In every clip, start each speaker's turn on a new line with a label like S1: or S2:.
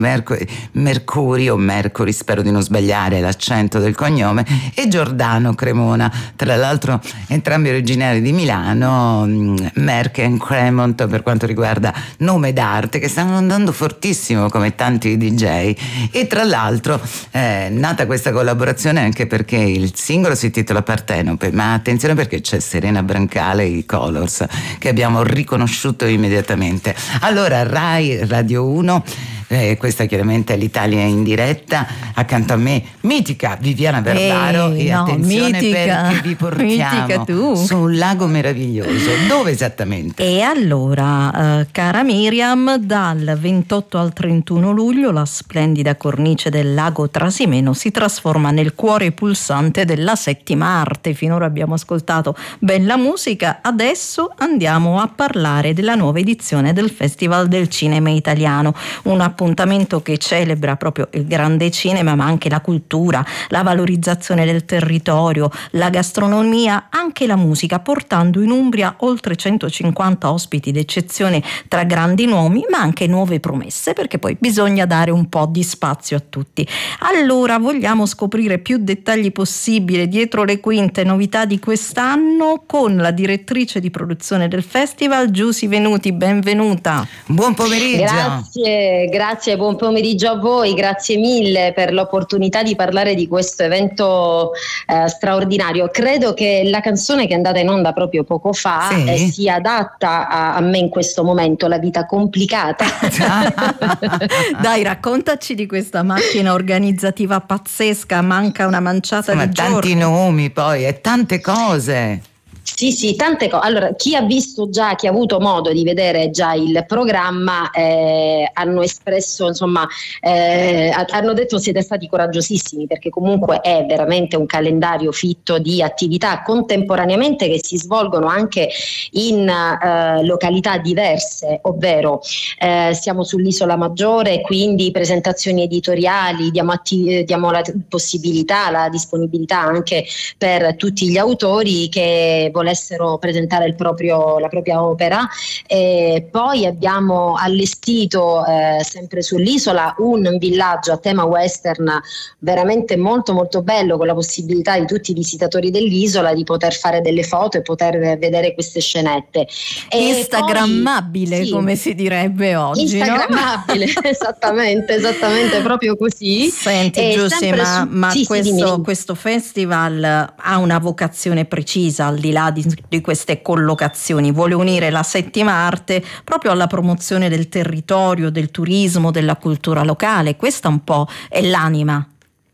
S1: Mercurio, Mercury, spero di non sbagliare l'accento del cognome, e Giordano Cremona, tra l'altro entrambi originari di Milano, Merck e Cremont per quanto riguarda nome d'arte, che stanno andando fortissimo come tanti DJ. E tra l'altro nata questa collaborazione anche perché il singolo si intitola Partenope, ma attenzione perché c'è Serena Brancale, i Colors, che abbiamo riconosciuto immediatamente. Allora, Rai Radio 1, questa chiaramente è l'Italia in diretta, accanto a me mitica Viviana Barbaro, e attenzione
S2: mitica,
S1: perché vi portiamo su un lago meraviglioso. Dove esattamente?
S2: E allora, cara Miriam, dal 28 al 31 luglio la splendida cornice del lago Trasimeno si trasforma nel cuore pulsante della settima arte. Finora abbiamo ascoltato bella musica, adesso andiamo a parlare della nuova edizione del Festival del Cinema Italiano, un appuntamento che celebra proprio il grande cinema, ma anche la cultura, la valorizzazione del territorio, la gastronomia, anche la musica, portando in Umbria oltre 150 ospiti d'eccezione tra grandi nomi, ma anche nuove promesse, perché poi bisogna dare un po' di spazio a tutti. Allora, vogliamo scoprire più dettagli possibili dietro le quinte, novità di quest'anno, con la direttrice di produzione del festival, Giusy Venuti. Benvenuta.
S1: Buon pomeriggio.
S3: Grazie, buon pomeriggio a voi, grazie mille per l'opportunità di parlare di questo evento straordinario. Credo che la canzone che è andata in onda proprio poco fa sia adatta a me in questo momento, la vita complicata.
S2: Dai, raccontaci di questa macchina organizzativa pazzesca, manca una manciata di giorni.
S1: Tanti nomi poi e tante cose.
S3: Sì, tante cose. Allora, chi ha avuto modo di vedere già il programma, hanno espresso, insomma, hanno detto siete stati coraggiosissimi, perché comunque è veramente un calendario fitto di attività contemporaneamente che si svolgono anche in località diverse, ovvero siamo sull'Isola Maggiore, quindi presentazioni editoriali, diamo la possibilità, la disponibilità anche per tutti gli autori che volessero presentare la propria opera. Poi abbiamo allestito sempre sull'isola un villaggio a tema western veramente molto molto bello, con la possibilità di tutti i visitatori dell'isola di poter fare delle foto e poter vedere queste scenette.
S2: Instagrammabile, poi, come si direbbe oggi.
S3: Instagrammabile, no? esattamente proprio così.
S2: Senti Giusy, ma questo festival ha una vocazione precisa, al di là di queste collocazioni, vuole unire la settima arte proprio alla promozione del territorio, del turismo, della cultura locale. Questa un po' è l'anima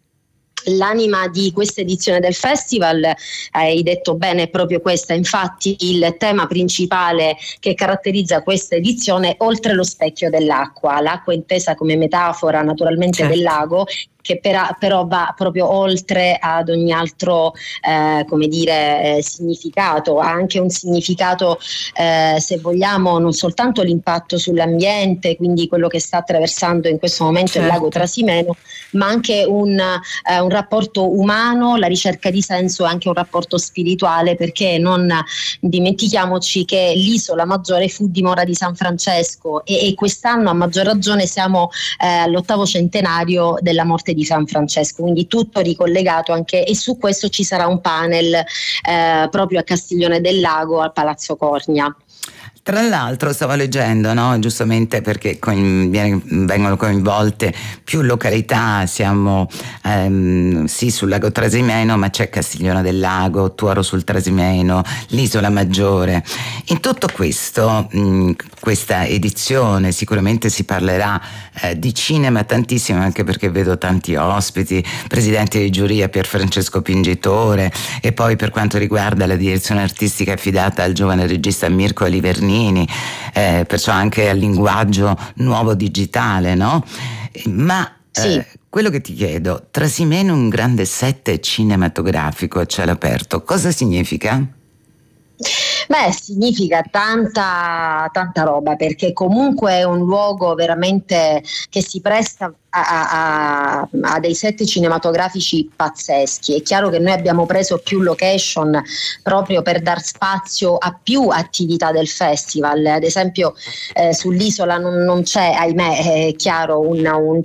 S3: di questa edizione del festival. Hai detto bene, è proprio questa. Infatti il tema principale che caratterizza questa edizione, oltre lo specchio dell'acqua, l'acqua intesa come metafora naturalmente del lago, che però va proprio oltre ad ogni altro significato. Ha anche un significato, se vogliamo, non soltanto l'impatto sull'ambiente, quindi quello che sta attraversando in questo momento il lago Trasimeno, ma anche un rapporto umano, la ricerca di senso e anche un rapporto spirituale, perché non dimentichiamoci che l'Isola Maggiore fu dimora di San Francesco e quest'anno a maggior ragione siamo all'8° centenario della morte di San Francesco, quindi tutto ricollegato anche, e su questo ci sarà un panel proprio a Castiglione del Lago, al Palazzo Cornia.
S1: Tra l'altro stavo leggendo, no? Giustamente perché vengono coinvolte più località, siamo sì sul lago Trasimeno, ma c'è Castiglione del Lago, Tuoro sul Trasimeno, l'Isola Maggiore. In tutto questo, questa edizione sicuramente si parlerà di cinema tantissimo, anche perché vedo tanti ospiti, presidente di giuria Pierfrancesco Pingitore, e poi per quanto riguarda la direzione artistica affidata al giovane regista Mirko Alivernini, perciò anche al linguaggio nuovo digitale, no? Ma quello che ti chiedo, Trasimeno, un grande set cinematografico a cielo aperto, cosa significa?
S3: Beh, significa tanta roba, perché comunque è un luogo veramente che si presta a dei set cinematografici pazzeschi. È chiaro che noi abbiamo preso più location proprio per dar spazio a più attività del festival. Ad esempio sull'isola non c'è, ahimè, è chiaro, un